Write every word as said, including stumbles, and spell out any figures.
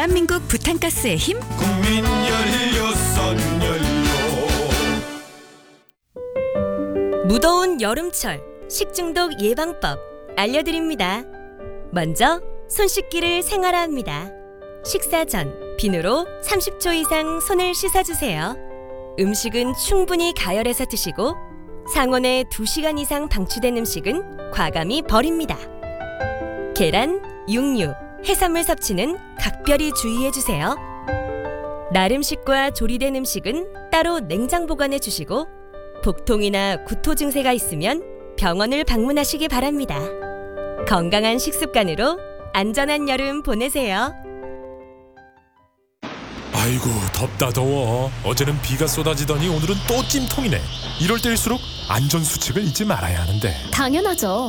대한민국 부탄가스의 힘 국민 열여섯 연료. 무더운 여름철 식중독 예방법 알려드립니다. 먼저 손 씻기를 생활화합니다. 식사 전 비누로 삼십 초 이상 손을 씻어주세요. 음식은 충분히 가열해서 드시고 상온에 두 시간 이상 방치된 음식은 과감히 버립니다. 계란, 육류, 해산물 섭취는 각별히 주의해주세요. 날 음식과 조리된 음식은 따로 냉장 보관해 주시고 복통이나 구토 증세가 있으면 병원을 방문하시기 바랍니다. 건강한 식습관으로 안전한 여름 보내세요. 아이고 덥다 더워. 어제는 비가 쏟아지더니 오늘은 또 찜통이네. 이럴 때일수록 안전수칙을 잊지 말아야 하는데. 당연하죠.